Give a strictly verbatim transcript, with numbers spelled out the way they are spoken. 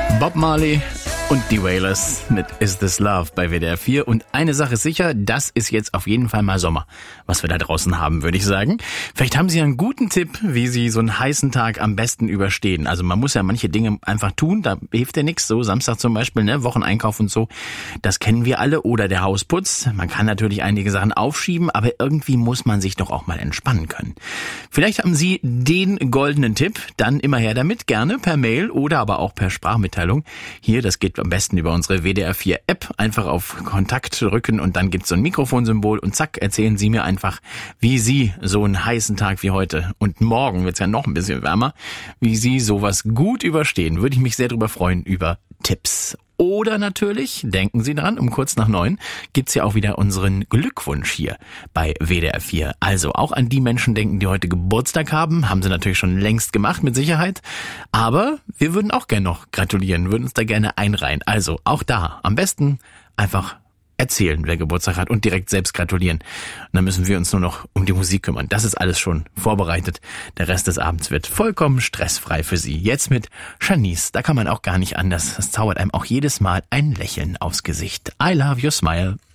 Bob Marley und die Wailers mit Is This Love bei W D R vier. Und eine Sache ist sicher, das ist jetzt auf jeden Fall mal Sommer, was wir da draußen haben, würde ich sagen. Vielleicht haben Sie einen guten Tipp, wie Sie so einen heißen Tag am besten überstehen. Also man muss ja manche Dinge einfach tun, da hilft ja nichts. So Samstag zum Beispiel, ne, Wocheneinkauf und so, das kennen wir alle. Oder der Hausputz. Man kann natürlich einige Sachen aufschieben, aber irgendwie muss man sich doch auch mal entspannen können. Vielleicht haben Sie den goldenen Tipp, dann immer her damit, gerne per Mail oder aber auch per Sprachmitteilung. Hier, das geht am besten über unsere W D R vier App. Einfach auf Kontakt drücken und dann gibt's so ein Mikrofonsymbol und zack, erzählen Sie mir einfach, wie Sie so einen heißen Tag wie heute und morgen wird's ja noch ein bisschen wärmer, wie Sie sowas gut überstehen. Würde ich mich sehr darüber freuen über Tipps. Oder natürlich, denken Sie dran, um kurz nach neun gibt's ja auch wieder unseren Glückwunsch hier bei W D R vier. Also auch an die Menschen denken, die heute Geburtstag haben. Haben Sie natürlich schon längst gemacht, mit Sicherheit. Aber wir würden auch gerne noch gratulieren, würden uns da gerne einreihen. Also auch da am besten einfach erzählen, wer Geburtstag hat und direkt selbst gratulieren. Und dann müssen wir uns nur noch um die Musik kümmern. Das ist alles schon vorbereitet. Der Rest des Abends wird vollkommen stressfrei für Sie. Jetzt mit Shanice, da kann man auch gar nicht anders. Das zaubert einem auch jedes Mal ein Lächeln aufs Gesicht. I love your smile.